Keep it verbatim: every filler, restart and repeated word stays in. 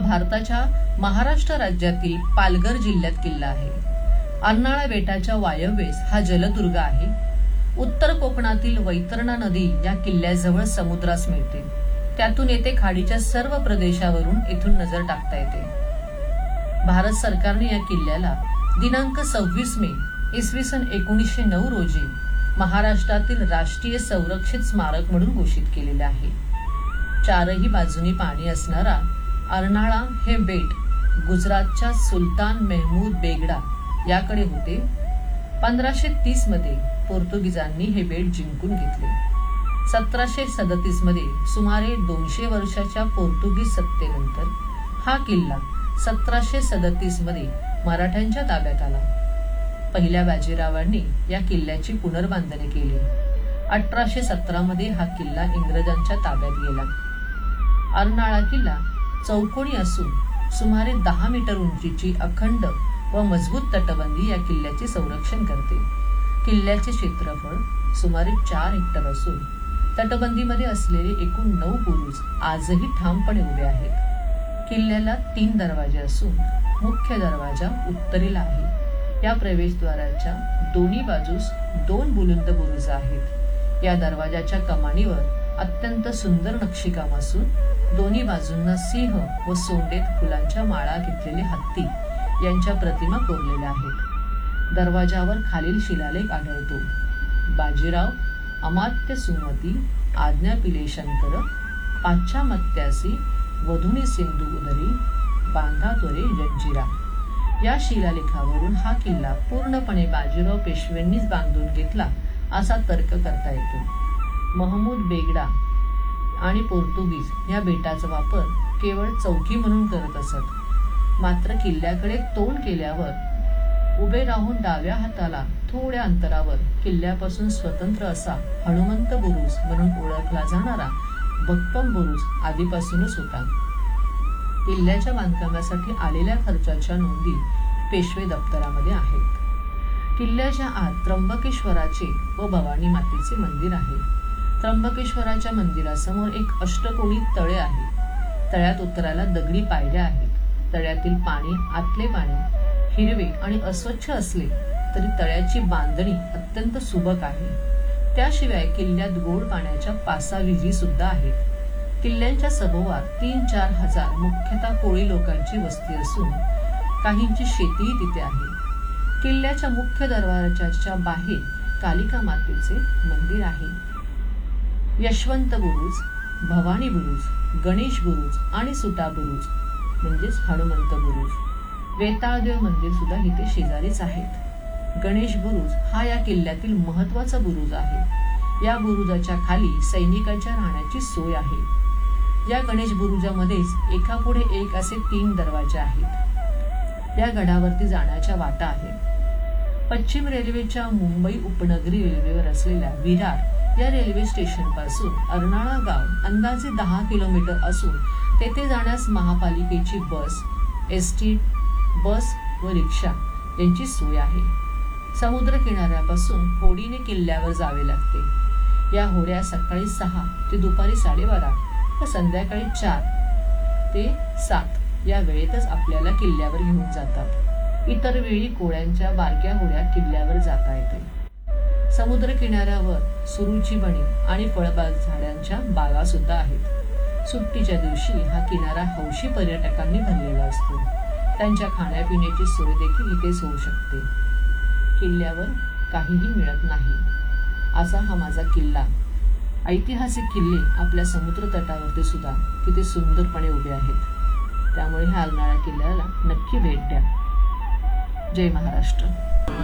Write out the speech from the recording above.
भारताच्या महाराष्ट्र राज्यातील पालघर जिल्ह्यात किल्ला आहे। अर्नाळा बेटाच्या वायव्येस हा जलदुर्ग आहे। उत्तर कोकणातील वैतरणा नदी या किल्ल्याजवळ समुद्रास मिळते। त्यातून येथे खाडीच्या सर्व प्रदेशावरून इथून नजर टाकता येते। भारत सरकारने या किल्ल्याला दिनांक सव्वीस मे इसवी सन एकोणीसशे नऊ रोजी महाराष्ट्रातील राष्ट्रीय संरक्षित स्मारक म्हणून घोषित केलेले आहे। चारही बाजूनी पाणी असणारा अर्नाळा हे बेट गुजरातच्या सुलतान मेहमूद बेगडा याकडे होते। पंधराशे तीस मध्ये पोर्तुगीजांनी हे बेट जिंकून घेतले। सतराशे सदतीस मध्ये सुमारे दोनशे वर्षाच्या पोर्तुगीज सत्तेनंतर हा किल्ला सतराशे सदतीस मध्ये मराठ्यांच्या ताब्यात आला। पहिल्या बाजीरावांनी या किल्ल्याची पुनर्बांधणी केली। अठराशे सतरा मध्ये हा किल्ला इंग्रजांच्या ताब्यात गेला। अर्नाळा किल्ला चौकोनी असून सुमारे दहा मीटर उंचीची अखंड व मजबूत तटबंदी या किल्ल्याचे संरक्षण करते। किल्ल्याचे क्षेत्रफळ सुमारे चार हेक्टर असून तटबंदीमध्ये असलेले एकूण नऊ बुरुज आजही ठामपणे उभे आहेत। किल्ल्याला तीन दरवाजे असून मुख्य दरवाजा उत्तरेला आहे। या प्रवेशद्वाराच्या दोन्ही बाजूस दोन बुलंद बुरुज आहेत। या दरवाजाच्या कमानीवर अत्यंत सुंदर नक्षीकाम असून दोन्ही बाजूंना सिंह व सोंडेत फुलांच्या माळा घेतलेले हत्ती यांच्या प्रतिमा कोरलेल्या आहेत। दरवाजावर खालील शिलालेख आढळतो: बाजीराव अमात्य सुमती आज्ञा पिले शंकर पाश्चामत्यासी वधुनी सिंधू उदरी बांधा त्वरे जंजिरा। या शिलालेखावरून हा किल्ला पूर्णपणे बाजीराव पेशव्यांनीच बांधून घेतला असा तर्क करता येतो। महमूद बेगडा आणि पोर्तुगीज या बेटाचा वापर केवळ चौकी म्हणून करत असत। मात्र किल्ल्याकडे तोंड केल्यावर उभे राहून डाव्या हाताला थोड्या अंतरावर किल्ल्यापासून स्वतंत्र असा हनुमंत बुरुज म्हणून ओळखला जाणारा भक्कम बुरुज आधीपासूनच होता। किल्ल्याच्या बांधकामासाठी आलेल्या खर्चाच्या नोंदी पेशवे दप्तरामध्ये आहेत। किल्ल्याच्या आत त्र्यंबकेश्वराचे व भवानी मातेचे मंदिर आहे। त्र्यंबकेश्वराच्या मंदिरासमोर एक अष्टकोनी तळे आहे। तळ्यात उतरायला दगडी पायऱ्या आहेत। तळ्यातील पाणी आतले पाणी हिरवे आणि अस्वच्छ असले तरी तळ्याची बांधणी अत्यंत सुबक आहे। त्याशिवाय किल्ल्यात गोड पाण्याच्या पासा विहिरी सुद्धा आहेत। किल्ल्यांच्या सभोवार तीन चार हजार मुख्यतः कोळी लोकांची वस्ती असून काहींची शेतीही तिथे आहे। किल्ल्याच्या मुख्य दरवाजाच्या बाहेर कालिका मातेचे मंदिर आहे। यशवंत बुरुज, भवानी बुरुज, गणेश बुरुज आणि सुटा बुरुज म्हणजेच हनुमंत बुरुज, वेताळदेव मंदिर सुद्धा इथे शेजारीच आहेत। गणेश बुरुज हा या किल्ल्यातील महत्वाचा बुरुज आहे। या बुरुजाच्या खाली सैनिकांच्या राहण्याची सोय आहे। या गणेश बुरुजामध्येच एकापुढे एक असे तीन दरवाजे आहेत। या गडावरती जाण्याच्या वाटा आहेत। पश्चिम रेल्वेच्या मुंबई उपनगरी रेल्वेवर असलेल्या विरार या रेल्वे स्टेशन पासून अर्नाळा गाव अंदाजे दहा किलोमीटर असून तेथे जाण्यास महापालिकेची बस, एसटी बस व रिक्षा यांची सोय आहे। समुद्र किनाऱ्यापासून होडीने किल्ल्यावर जावे लागते। या होड्या सकाळी सहा ते दुपारी साडेबारा व संध्याकाळी चार ते सात या वेळेतच आपल्याला किल्ल्यावर घेऊन जातात। इतर वेळी कोळ्यांच्या बारक्या होड्या किल्ल्यावर जाता येते। समुद्र किनाऱ्यावर सुरूची बणी आणि फळबाग झाडांच्या बागा सुद्धा आहेत। सुट्टीच्या दिवशी हा किनारा हौशी पर्यटकांनी भरलेला असतो। त्यांच्या खाण्यापिण्याची सोय देखील इथेच होऊ शकते। किल्ल्यावर काहीही मिळत नाही असा हा माझा किल्ला। ऐतिहासिक किल्ले आपल्या समुद्र तटावरती सुद्धा किती सुंदरपणे उभे आहेत। त्यामुळे ह्या अर्नाळा किल्ल्याला नक्की भेट द्या। जय महाराष्ट्र।